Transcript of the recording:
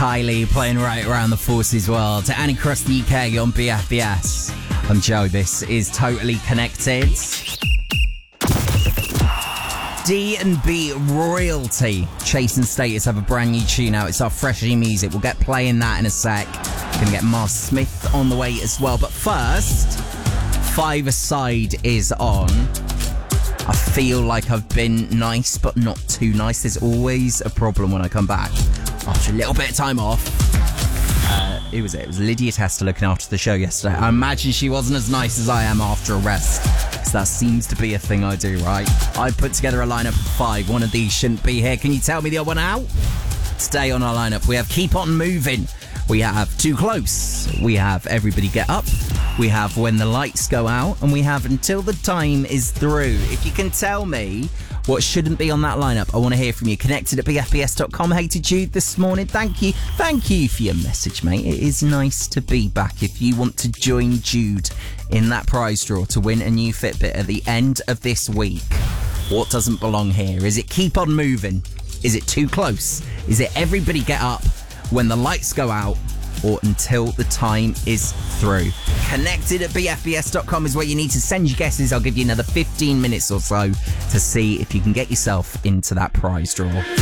Kylie playing Right Around the Forces World. To Annie Cross the UK on BFBS. I'm Joe. This is Totally Connected. D&B Royalty. Chase and Status have a brand new tune out. It's our freshie music. We'll get playing that in a sec. Gonna get Mars Smith on the way as well. But first, Five Aside is on. I feel like I've been nice, but not too nice. There's always a problem when I come back after a little bit of time off. Who was it? It was Lydia Tester looking after the show yesterday. I imagine she wasn't as nice as I am after a rest, because that seems to be a thing I do, right? I put together a lineup of 5. One of these shouldn't be here. Can you tell me the other one out? Today on our lineup, we have Keep On Moving. We have Too Close. We have Everybody Get Up. We have When the Lights Go Out. And we have Until the Time Is Through. If you can tell me what shouldn't be on that lineup, I want to hear from you. Connected at bfbs.com. Hey to Jude this morning. Thank you. Thank you for your message, mate. It is nice to be back. If you want to join Jude in that prize draw to win a new Fitbit at the end of this week, what doesn't belong here? Is it Keep On Moving? Is it Too Close? Is it Everybody Get Up, When the Lights Go Out, or Until the Time Is Through? Connected at bfbs.com is where you need to send your guesses. I'll give you another 15 minutes or so to see if you can get yourself into that prize draw.